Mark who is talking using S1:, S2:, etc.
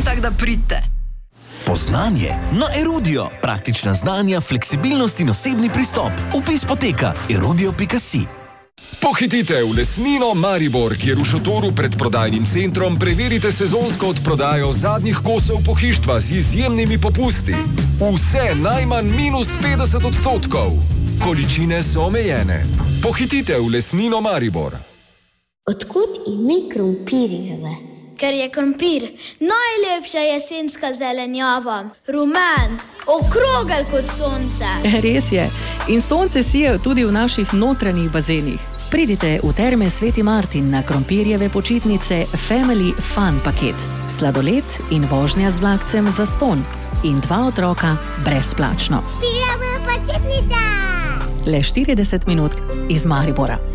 S1: tak da pridite.
S2: Poznanje na Erudio. Praktična znanja, fleksibilnost in osebni pristop. Vpis poteka erudio.si.
S3: Pohitite v Lesnino Maribor, kjer v šotoru pred prodajnim centrom preverite sezonsko odprodajo zadnjih kosov pohištva z izjemnimi popusti. Vse najmanj -50%. Količine so omejene. Pohitite v Lesnino Maribor.
S4: Odkud ime krompirjeve?
S5: Ker je krompir najlepša jesenska zelenjava. Rumen, okrogel kot sonce.
S6: Res je. In sonce sije tudi v naših notranjih bazenih. Pridite v Terme Sveti Martin na krompirjeve počitnice Family Fun paket. Sladoled in vožnja z vlakcem zastonj. In 2 otroka brezplačno.
S4: Pirjava počitnica!
S6: Le 40 minut iz Maribora.